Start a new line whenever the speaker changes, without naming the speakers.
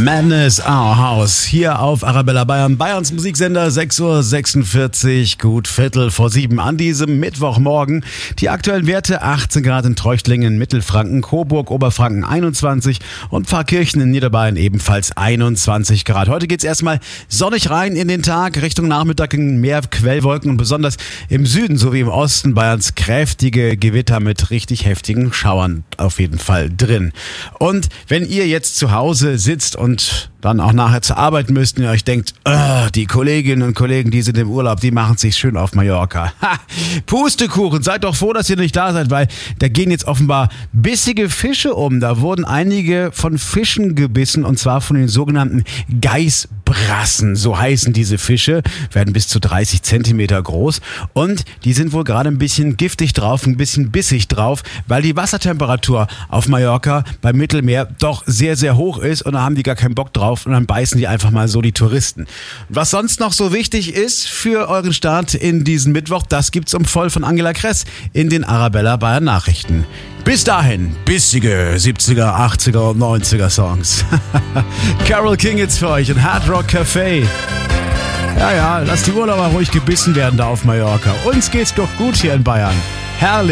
Madness Our House hier auf Arabella Bayern, Bayerns Musiksender, 6:46 Uhr, gut 6:45 an diesem Mittwochmorgen. Die aktuellen Werte: 18 Grad in Treuchtlingen, Mittelfranken, Coburg, Oberfranken 21 und Pfarrkirchen in Niederbayern ebenfalls 21 Grad. Heute geht's erstmal sonnig rein in den Tag, Richtung Nachmittag mehr Quellwolken und besonders im Süden sowie im Osten Bayerns kräftige Gewitter mit richtig heftigen Schauern auf jeden Fall drin. Und wenn ihr jetzt zu Hause sitzt und dann auch nachher zur Arbeit müsst und ihr euch denkt, die Kolleginnen und Kollegen, die sind im Urlaub, die machen sich schön auf Mallorca. Pustekuchen, seid doch froh, dass ihr nicht da seid, weil da gehen jetzt offenbar bissige Fische um. Da wurden einige von Fischen gebissen und zwar von den sogenannten Geißbrassen. So heißen diese Fische, werden bis zu 30 Zentimeter groß und die sind wohl gerade ein bisschen giftig drauf, ein bisschen bissig drauf, weil die Wassertemperatur auf Mallorca beim Mittelmeer doch sehr, sehr hoch ist und da haben die gar keinen Bock drauf und dann beißen die einfach mal so die Touristen. Was sonst noch so wichtig ist für euren Start in diesen Mittwoch, das gibt's voll von Angela Kress in den Arabella Bayern Nachrichten. Bis dahin, bissige 70er, 80er und 90er Songs. Carole King jetzt für euch in Hard Rock Café. Ja, lasst die Urlauber ruhig gebissen werden da auf Mallorca. Uns geht's doch gut hier in Bayern. Herrlich.